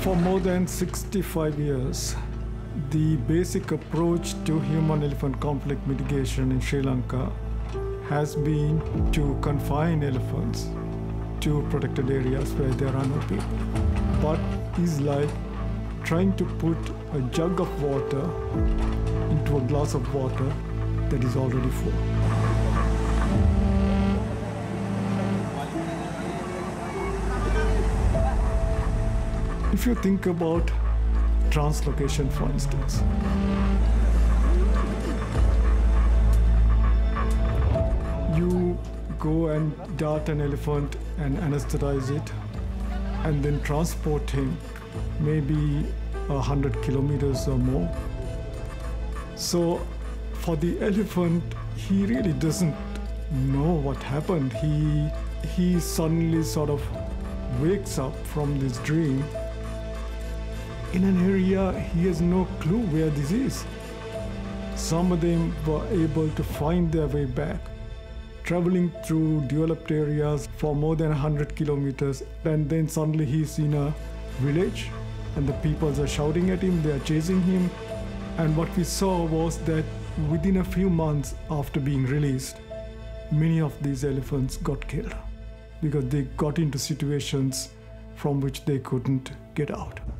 For more than 65 years, the basic approach to human-elephant conflict mitigation in Sri Lanka has been to confine elephants to protected areas where there are no people. But it's like trying to put a jug of water into a glass of water that is already full. If you think about translocation, for instance, you go and dart an elephant and anesthetize it and then transport him maybe 100 kilometers or more. So for the elephant, he really doesn't know what happened. He suddenly sort of wakes up from this dream in an area he has no clue where this is. Some of them were able to find their way back, traveling through developed areas for more than 100 kilometers, and then suddenly he's in a village and the people are shouting at him, they are chasing him. And what we saw was that within a few months after being released, many of these elephants got killed because they got into situations from which they couldn't get out.